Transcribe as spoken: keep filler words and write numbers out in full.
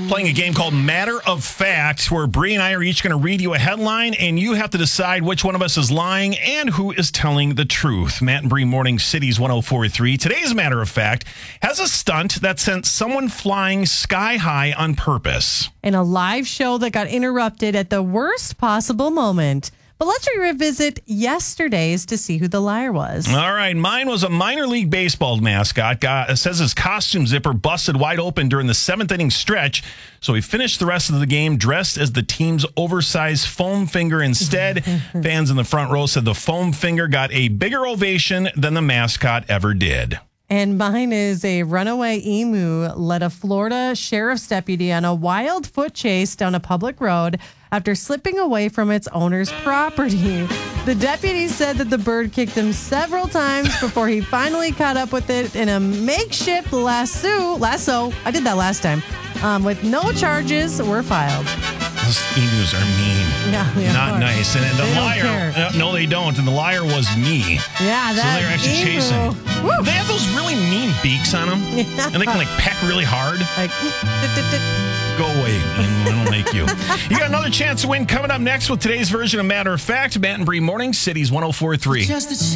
Playing a game called Matter of Fact, where Bree and I are each going to read you a headline, and you have to decide which one of us is lying and who is telling the truth. Matt and Bree Morning Cities one oh four point three. Today's Matter of Fact has a stunt that sent someone flying sky high on purpose. In a live show that got interrupted at the worst possible moment. But let's revisit yesterday's to see who the liar was. All right. Mine was a minor league baseball mascot. Got, it says his costume zipper busted wide open during the seventh inning stretch. So he finished the rest of the game dressed as the team's oversized foam finger instead. Fans in the front row said the foam finger got a bigger ovation than the mascot ever did. And mine is a runaway emu led a Florida sheriff's deputy on a wild foot chase down a public road after slipping away from its owner's property. The deputy said that the bird kicked him several times before he finally caught up with it in a makeshift lasso. Lasso. I did that last time. Um, with no charges were filed. Those emus are mean. Yeah, they Not are. nice. And the They don't liar, care. uh, no, they don't. And the liar was me. Yeah, that So they're actually emu. chasing. Woo. They have those really mean beaks on them. Yeah. And they can like peck really hard. Like, Go away. I don't like you. You got another chance to win coming up next with today's version of Matter of Fact. Matt and Bree Morning Cities one oh four point three.